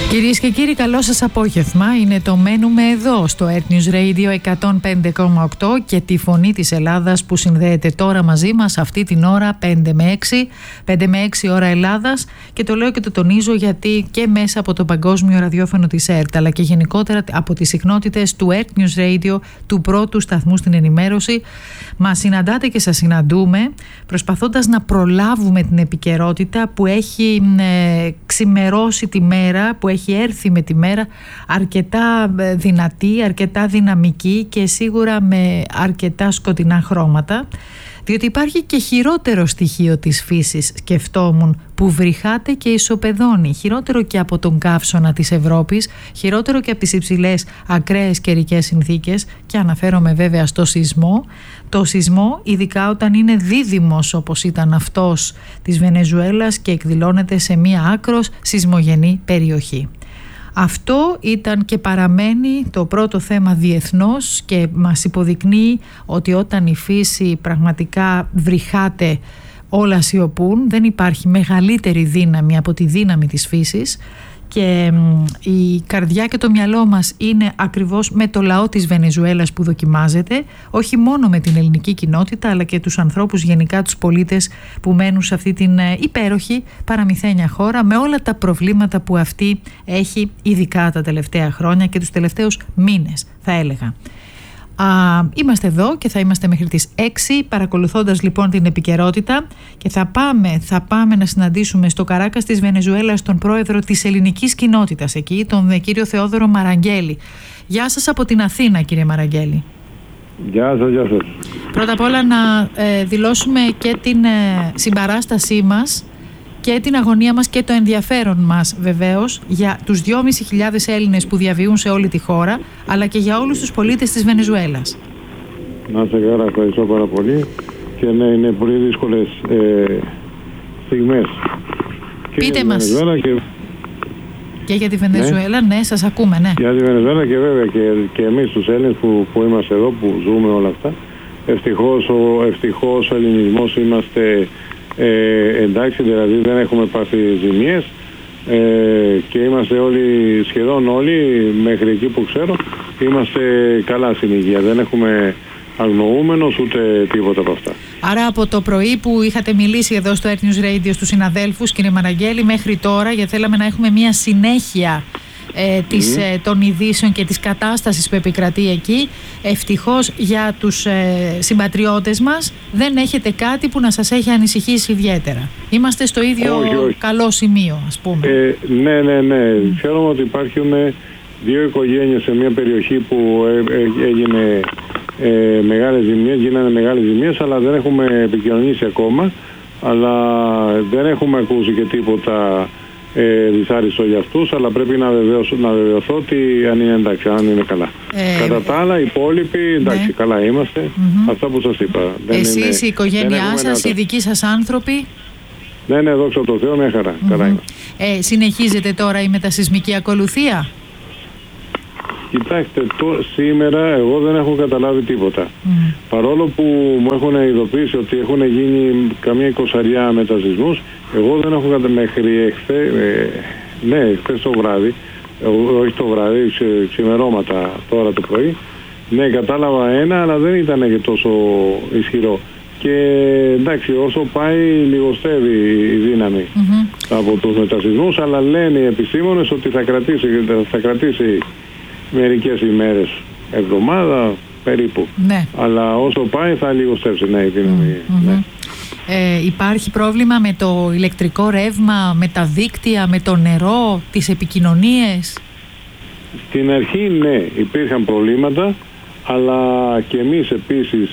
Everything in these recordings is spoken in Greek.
Κυρίες και κύριοι, καλό σας απόγευμα. Είναι το Μένουμε Εδώ στο Earth News Radio 105,8 και τη φωνή της Ελλάδας που συνδέεται τώρα μαζί μας αυτή την ώρα 5 με 6 ώρα Ελλάδας, και το λέω και το τονίζω γιατί και μέσα από το παγκόσμιο ραδιόφωνο της ΕΡΤ αλλά και γενικότερα από τις συχνότητες του Earth News Radio, του πρώτου σταθμού στην ενημέρωση, μας συναντάτε και σας συναντούμε προσπαθώντας να προλάβουμε την επικαιρότητα που έχει ξημερώσει τη μέρα, που έχει έρθει με τη μέρα αρκετά δυνατή, αρκετά δυναμική και σίγουρα με αρκετά σκοτεινά χρώματα, διότι υπάρχει και χειρότερο στοιχείο της φύσης, σκεφτόμουν, που βρυχάται και ισοπεδώνει, χειρότερο και από τον καύσωνα της Ευρώπης, χειρότερο και από τις υψηλές ακραίες καιρικές συνθήκες, και αναφέρομαι βέβαια στο σεισμό. Το σεισμό, ειδικά όταν είναι δίδυμος όπως ήταν αυτός της Βενεζουέλας και εκδηλώνεται σε μία άκρος σεισμογενή περιοχή. Αυτό ήταν και παραμένει το πρώτο θέμα διεθνώς και μας υποδεικνύει ότι όταν η φύση πραγματικά βρυχάται όλα σιωπούν, δεν υπάρχει μεγαλύτερη δύναμη από τη δύναμη της φύσης, και η καρδιά και το μυαλό μας είναι ακριβώς με το λαό της Βενεζουέλας που δοκιμάζεται, όχι μόνο με την ελληνική κοινότητα αλλά και τους ανθρώπους γενικά, τους πολίτες που μένουν σε αυτή την υπέροχη παραμυθένια χώρα με όλα τα προβλήματα που αυτή έχει, ειδικά τα τελευταία χρόνια και τους τελευταίους μήνες θα έλεγα. Είμαστε εδώ και θα είμαστε μέχρι τις 6 παρακολουθώντας λοιπόν την επικαιρότητα, και θα πάμε να συναντήσουμε στο Καράκας της Βενεζουέλας τον πρόεδρο της ελληνικής κοινότητας εκεί, τον κύριο Θεόδωρο Μαραγκέλη. Γεια σας από την Αθήνα, κύριε Μαραγκέλη. Γεια σας, γεια σας. Πρώτα απ' όλα να δηλώσουμε και την συμπαράστασή μας και την αγωνία μας και το ενδιαφέρον μας βεβαίως για τους 2.500 Έλληνες που διαβιούν σε όλη τη χώρα, αλλά και για όλους τους πολίτες της Βενεζουέλας. Να είστε καλά, ευχαριστώ πάρα πολύ. Και ναι, είναι πολύ δύσκολες στιγμές. Πείτε μας. Και για τη Βενεζουέλα, ναι, σας ακούμε, ναι. Για τη Βενεζουέλα και βέβαια και εμείς τους Έλληνες που είμαστε εδώ, που ζούμε όλα αυτά. Ευτυχώς ο ελληνισμός είμαστε εντάξει, δηλαδή δεν έχουμε πάθει ζημίες και είμαστε όλοι, σχεδόν όλοι, μέχρι εκεί που ξέρω, είμαστε καλά στην υγεία. Δεν έχουμε αγνοούμενος ούτε τίποτα από αυτά. Άρα από το πρωί που είχατε μιλήσει εδώ στο Earth News Radio στους συναδέλφους, κύριε Μαραγκέλη, μέχρι τώρα, γιατί θέλαμε να έχουμε μια συνέχεια των ειδήσεων και της κατάστασης που επικρατεί εκεί, ευτυχώς για τους συμπατριώτες μας δεν έχετε κάτι που να σας έχει ανησυχήσει ιδιαίτερα. Είμαστε στο ίδιο καλό σημείο, ας πούμε. Ναι. Ξέρουμε ότι υπάρχουν 2 οικογένειες σε μια περιοχή που έγινε γίνανε μεγάλες ζημίες, αλλά δεν έχουμε επικοινωνήσει ακόμα, αλλά δεν έχουμε ακούσει και τίποτα δυσάρεστο για αυτούς, αλλά πρέπει να βεβαιωθώ ότι αν είναι εντάξει, αν είναι καλά. Κατά τα άλλα, οι υπόλοιποι εντάξει, καλά είμαστε. Αυτά που σας είπα. Εσείς, η οικογένειά σας, οι δικοί σας άνθρωποι? Ναι, δόξα τω Θεώ, μια χαρά. Καλά είμαστε. Συνεχίζεται τώρα η μετασεισμική ακολουθία? Κοιτάξτε, σήμερα εγώ δεν έχω καταλάβει τίποτα. Παρόλο που μου έχουν ειδοποιήσει ότι έχουν γίνει καμία 20 μετασεισμούς, εγώ δεν έχω καταλάβει μέχρι χθες το βράδυ, όχι το βράδυ, ξημερώματα τώρα το πρωί. Ναι, κατάλαβα ένα, αλλά δεν ήταν και τόσο ισχυρό. Και εντάξει, όσο πάει λιγοστεύει η δύναμη από τους μετασεισμούς, αλλά λένε οι επιστήμονες ότι θα κρατήσει μερικές ημέρες, εβδομάδα περίπου. Ναι. Αλλά όσο πάει θα λιγοστεύσει, ναι, η δύναμη. Ναι. Υπάρχει πρόβλημα με το ηλεκτρικό ρεύμα, με τα δίκτυα, με το νερό, τις επικοινωνίες? Στην αρχή ναι, υπήρχαν προβλήματα, αλλά και εμείς επίσης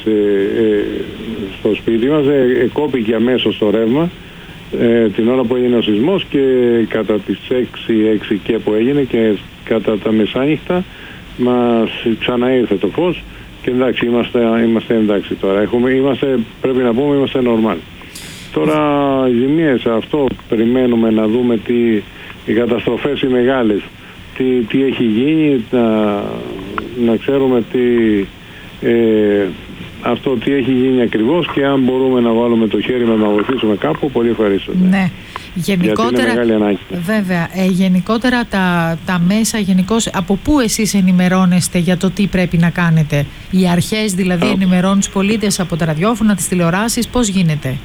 στο σπίτι μας κόπηκε αμέσως το ρεύμα την ώρα που έγινε ο σεισμός, και κατά τις 6 και που έγινε και κατά τα μεσάνυχτα μας ξαναήρθε το φως και εντάξει, είμαστε εντάξει τώρα. Πρέπει να πούμε, είμαστε normal. Τώρα οι ζημίες, αυτό περιμένουμε να δούμε οι καταστροφές οι μεγάλες, τι έχει γίνει, να ξέρουμε τι έχει γίνει ακριβώς, και αν μπορούμε να βάλουμε το χέρι μας να βοηθήσουμε κάπου, πολύ ευχαριστώ. Ναι. Γενικότερα, γιατί είναι μεγάλη ανάγκη. Βέβαια, γενικότερα τα μέσα, γενικώς, από πού εσείς ενημερώνεστε για το τι πρέπει να κάνετε? Οι αρχές δηλαδή ενημερώνουν τους πολίτες από τα ραδιόφωνα, τις τηλεοράσεις, πώς γίνεται?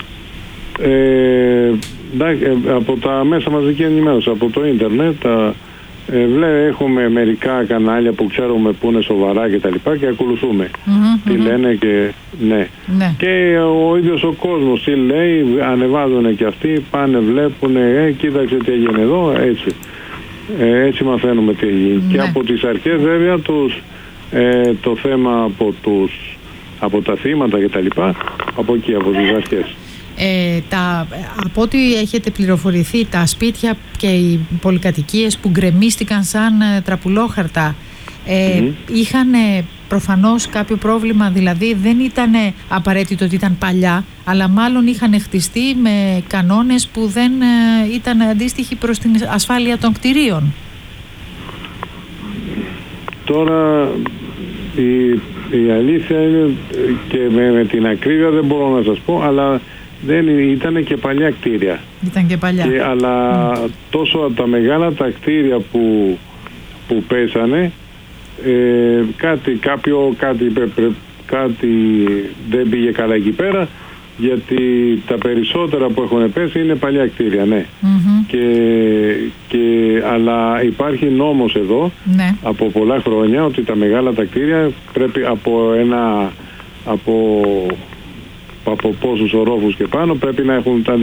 Από τα μέσα μαζική ενημέρωση, από το ίντερνετ, έχουμε μερικά κανάλια που ξέρουμε που είναι σοβαρά και τα λοιπά και ακολουθούμε τι λένε και ναι. Και ο ίδιος ο κόσμος τι λέει, ανεβάζουν και αυτοί, πάνε βλέπουν, κοίταξε τι έγινε εδώ, έτσι μαθαίνουμε τι έγινε. Και από τις αρχές βέβαια το θέμα από τα θύματα και τα λοιπά, από εκεί, από τις αρχές. Από ό,τι έχετε πληροφορηθεί, τα σπίτια και οι πολυκατοικίες που γκρεμίστηκαν σαν τραπουλόχαρτα είχαν προφανώς κάποιο πρόβλημα, δηλαδή δεν ήταν απαραίτητο ότι ήταν παλιά, αλλά μάλλον είχαν χτιστεί με κανόνες που δεν ήταν αντίστοιχοι προς την ασφάλεια των κτηρίων. Τώρα η αλήθεια είναι, και με την ακρίβεια δεν μπορώ να σας πω, αλλά δεν ήταν και παλιά κτίρια. Ήταν και παλιά. Αλλά τόσο από τα μεγάλα τα κτίρια που πέσανε, κάτι δεν πήγε καλά εκεί πέρα, γιατί τα περισσότερα που έχουν πέσει είναι παλιά κτίρια, ναι. Αλλά υπάρχει νόμος εδώ, από πολλά χρόνια, ότι τα μεγάλα τα κτίρια πρέπει από πόσους ορόφους και πάνω πρέπει να έχουν τα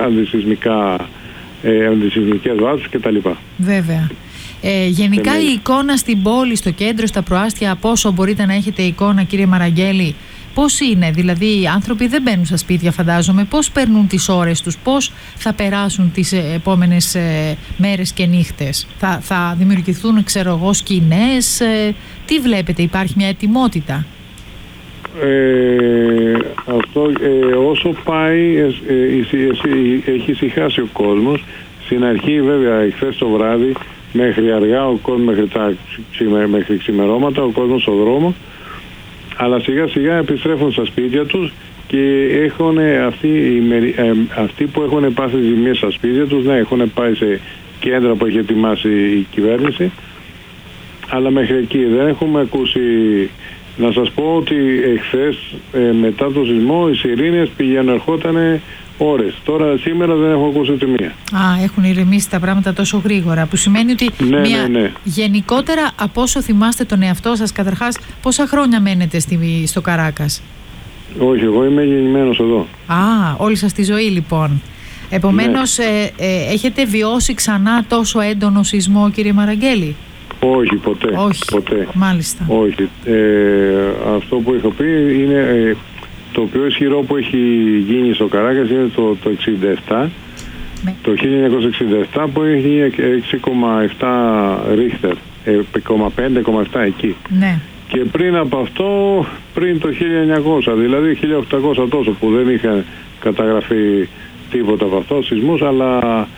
αντισυσμικές βάσεις και τα λοιπά. Βέβαια. Γενικά η εικόνα στην πόλη, στο κέντρο, στα προάστια, από όσο μπορείτε να έχετε εικόνα, κύριε Μαραγγέλη, πώς είναι? Δηλαδή οι άνθρωποι δεν μπαίνουν στα σπίτια, φαντάζομαι. Πώς περνούν τις ώρες τους? Πώς θα περάσουν τις επόμενες μέρες και νύχτες? Θα δημιουργηθούν, ξέρω εγώ, σκηνές? Τι βλέπετε, υπάρχει μια ετοιμότητα? Αυτό όσο πάει έχει ησυχάσει ο κόσμος. Στην αρχή βέβαια, χθες το βράδυ μέχρι αργά ο κόσμος, μέχρι ξημερώματα ο κόσμος στο δρόμο, αλλά σιγά σιγά επιστρέφουν στα σπίτια τους και έχουν αυτοί που έχουν πάθει ζημίες στα σπίτια τους, ναι, έχουν πάει σε κέντρα που έχει ετοιμάσει η κυβέρνηση, αλλά μέχρι εκεί δεν έχουμε ακούσει. Να σας πω ότι εχθές μετά το σεισμό οι σιρήνες ερχότανε ώρες. Τώρα σήμερα δεν έχω ακούσει ούτε μία. Έχουν ηρεμήσει τα πράγματα τόσο γρήγορα, που σημαίνει ότι ναι. Γενικότερα, από όσο θυμάστε τον εαυτό σας, καταρχάς, πόσα χρόνια μένετε στο Καράκας? Όχι, εγώ είμαι γεννημένος εδώ. Όλη σας τη ζωή λοιπόν. Επομένως, έχετε βιώσει ξανά τόσο έντονο σεισμό, κύριε Μαραγγέλη? Όχι, ποτέ. Μάλιστα. Όχι. Αυτό που είχα πει είναι το πιο ισχυρό που έχει γίνει στο Καράκας είναι το 67. Το 1967 που έχει γίνει 6,7 ρίχτερ, 5,7 εκεί. Ναι. Και πριν από αυτό, πριν το 1900, δηλαδή 1800 τόσο, που δεν είχαν καταγραφεί τίποτα από αυτό, σεισμούς, αλλά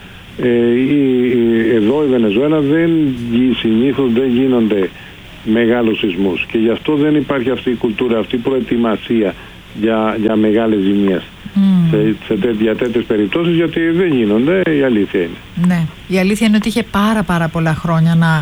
εδώ η Βενεζουέλα συνήθως δεν γίνονται μεγάλους σεισμούς και γι' αυτό δεν υπάρχει αυτή η κουλτούρα, αυτή η προετοιμασία για μεγάλες ζημίες για τέτοιες περιπτώσεις, γιατί δεν γίνονται, η αλήθεια είναι. Ναι, η αλήθεια είναι ότι είχε πάρα πολλά χρόνια